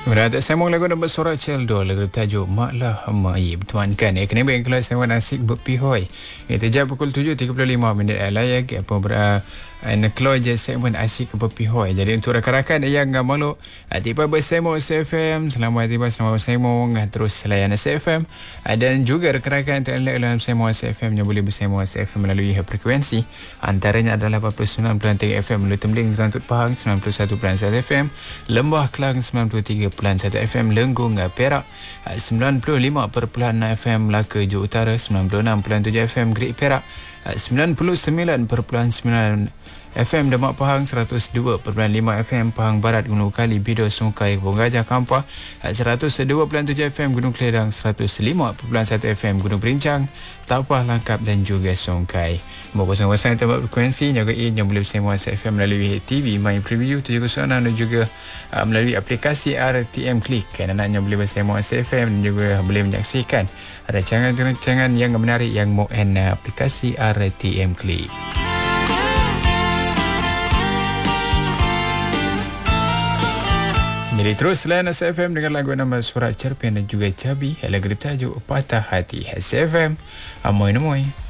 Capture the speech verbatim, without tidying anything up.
Berada sambung lagu nombor surat Celdo lagu tajuk Maklah Mai bertemankan ya kena baik kelas sewan asik berpihoi. Itu jam pukul tujuh tiga puluh lima minit layak apa ber and close je segmen asik berpihoi. Jadi untuk rakan-rakan yang malu tiba bersama S F M, selamat tiba selamat bersama terus layan S F M dan juga rakan-rakan yang dalam bersama S F M yang boleh bersama S F M melalui frekuensi antaranya adalah lapan puluh sembilan perpuluhan tiga F M Lu Temling Rantut Pahang sembilan puluh satu perpuluhan satu F M, Lembah Kelang sembilan puluh tiga perpuluhan satu F M, Lenggung Perak sembilan puluh lima perpuluhan enam F M, Melaka Johor Utara sembilan puluh enam perpuluhan tujuh F M, Gerik Perak sembilan puluh sembilan perpuluhan sembilan F M, Demak Pahang seratus dua perpuluhan lima F M, Pahang Barat Gunung Kali Bido Sungai Kebun Gajah Kampar seratus dua perpuluhan tujuh F M, Gunung Keledang seratus lima perpuluhan satu F M, Gunung Berincang, Tapah Langkap dan juga Sungai. Bosan-bosan tempat frekuensi nyagain yang boleh bersama S F M melalui T V My Preview tujuh kosong enam dan juga uh, melalui aplikasi R T M Click. Anak-anaknya boleh bersama S F M dan juga boleh menyaksikan rancangan-rancangan yang menarik yang mau en aplikasi R T M Click. Jadi terus layan S F M dengan lagu nama Surat Cerpen dan juga Cabi. Lagu tajuk Patah Hati. S F M, amoy-amoy.